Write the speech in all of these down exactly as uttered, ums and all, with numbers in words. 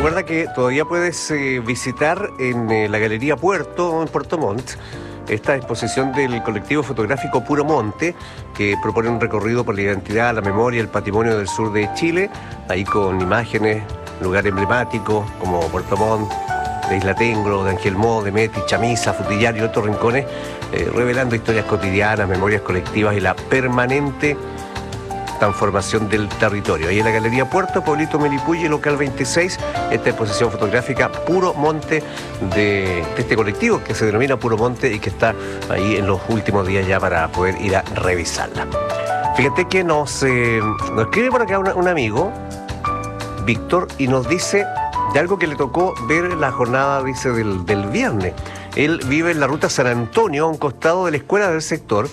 recuerda que todavía puedes eh, visitar en eh, la Galería Puerto, en Puerto Montt, esta exposición del colectivo fotográfico Puro Monte, que propone un recorrido por la identidad, la memoria y el patrimonio del sur de Chile, ahí con imágenes, lugares emblemáticos como Puerto Montt, de Isla Tengro, de Angelmó, de Meti, Chamisa, Frutillar y otros rincones, eh, revelando historias cotidianas, memorias colectivas y la permanente transformación del territorio. Ahí en la Galería Puerto, Pueblito Melipulli, local veintiséis, esta exposición fotográfica Puro Monte de, de este colectivo que se denomina Puro Monte y que está ahí en los últimos días ya para poder ir a revisarla. Fíjate que nos, eh, nos escribe por acá un, un amigo, Víctor, y nos dice de algo que le tocó ver en la jornada, dice, del, del viernes. Él vive en la ruta San Antonio, a un costado de la escuela del sector.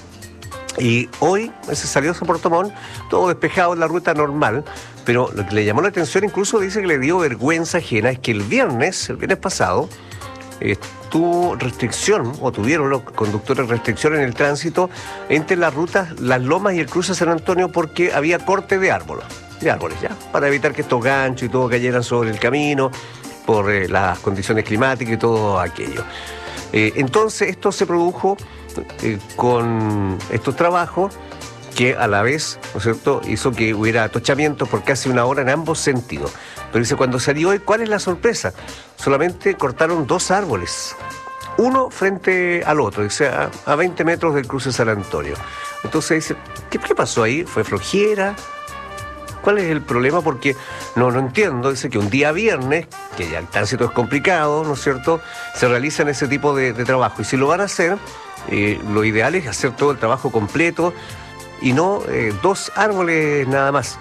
Y hoy se salió a Puerto Montt, todo despejado en la ruta normal, pero lo que le llamó la atención, incluso dice que le dio vergüenza ajena, es que el viernes, el viernes pasado, eh, tuvo restricción, o tuvieron los conductores restricción en el tránsito entre las rutas Las Lomas y el cruce San Antonio porque había corte de árboles, de árboles ya, para evitar que estos ganchos y todo cayeran sobre el camino por eh, las condiciones climáticas y todo aquello. Eh, entonces esto se produjo Eh, con estos trabajos que a la vez, ¿no es cierto?, hizo que hubiera atochamientos por casi una hora en ambos sentidos. Pero dice, cuando salió hoy, ¿cuál es la sorpresa? Solamente cortaron dos árboles, uno frente al otro, dice, a, a veinte metros del cruce San Antonio. Entonces dice, ¿qué, qué pasó ahí? ¿Fue flojera? ¿Cuál es el problema? Porque no, no entiendo, dice que un día viernes, que ya el tránsito es complicado, ¿no es cierto?, se realizan ese tipo de, de trabajo. Y si lo van a hacer, eh, lo ideal es hacer todo el trabajo completo y no eh, dos árboles nada más.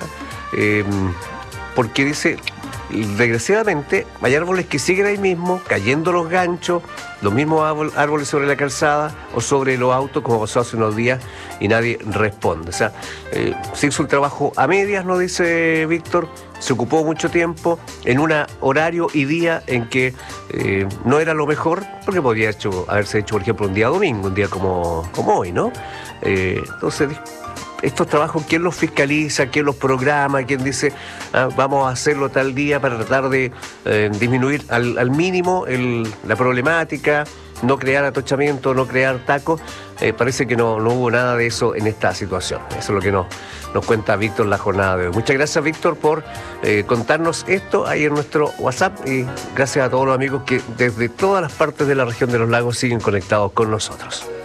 Eh, porque dice, desgraciadamente, hay árboles que siguen ahí mismo, cayendo los ganchos, los mismos árboles sobre la calzada o sobre los autos, como pasó hace unos días, y nadie responde. O sea, eh, se hizo el trabajo a medias, nos dice Víctor, se ocupó mucho tiempo en un horario y día en que eh, no era lo mejor, porque podría hecho, haberse hecho, por ejemplo, un día domingo, un día como, como hoy, ¿no? Eh, entonces, estos trabajos, ¿quién los fiscaliza? ¿Quién los programa? ¿Quién dice, ah, vamos a hacerlo tal día para tratar de eh, disminuir al, al mínimo el, la problemática, no crear atochamiento, no crear tacos? Eh, parece que no, no hubo nada de eso en esta situación. Eso es lo que nos, nos cuenta Víctor la jornada de hoy. Muchas gracias, Víctor, por eh, contarnos esto ahí en nuestro WhatsApp, y gracias a todos los amigos que desde todas las partes de la región de los lagos siguen conectados con nosotros.